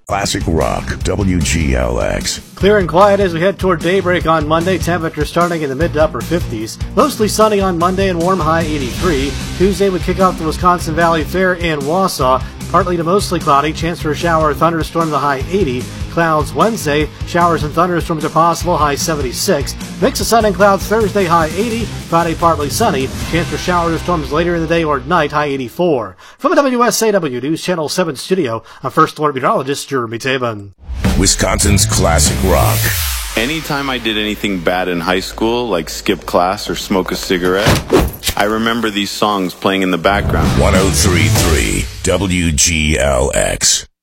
Classic Rock, WGLX. Clear and quiet as we head toward daybreak on Monday. Temperature starting in the mid to upper 50s. Mostly sunny on Monday and warm, high 83. Tuesday we kick off the Wisconsin Valley Fair in Wausau. Partly to mostly cloudy. Chance for a shower or thunderstorm, the high 80. Clouds Wednesday. Showers and thunderstorms are possible, high 76. Mix of sun and clouds Thursday, high 80. Friday partly sunny. Chance for showers or storms later in the day or night, high 84. From the WSAW News Channel 7 studio, I'm First Alert Meteorologist Jeremy Taban. Wisconsin's Classic Rock. Anytime I did anything bad in high school, like skip class or smoke a cigarette, I remember these songs playing in the background. 103.3 WGLX.